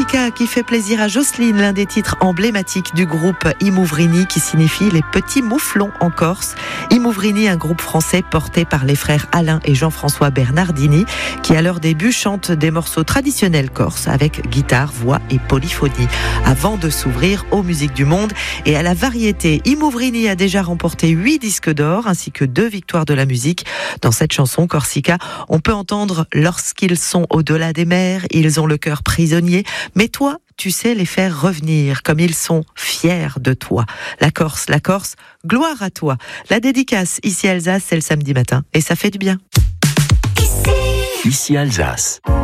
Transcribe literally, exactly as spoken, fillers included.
Corsica qui fait plaisir à Jocelyne, l'un des titres emblématiques du groupe I Mouvrini qui signifie les petits mouflons en Corse. I Mouvrini, un groupe français porté par les frères Alain et Jean-François Bernardini qui à leur début chantent des morceaux traditionnels corses avec guitare, voix et polyphonie avant de s'ouvrir aux musiques du monde et à la variété. I Mouvrini a déjà remporté huit disques d'or ainsi que deux victoires de la musique. Dans cette chanson Corsica, on peut entendre lorsqu'ils sont au-delà des mers, ils ont le cœur prisonnier, mais toi, tu sais les faire revenir, comme ils sont fiers de toi. La Corse, la Corse, gloire à toi. La dédicace, ici Alsace, c'est le samedi matin, et ça fait du bien. Ici Alsace.